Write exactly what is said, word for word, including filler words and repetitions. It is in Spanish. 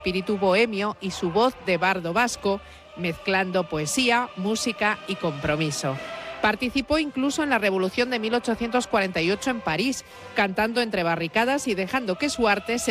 espíritu bohemio y su voz de bardo vasco, mezclando poesía, música y compromiso. Participó incluso en la Revolución de mil ochocientos cuarenta y ocho en París, cantando entre barricadas y dejando que su arte se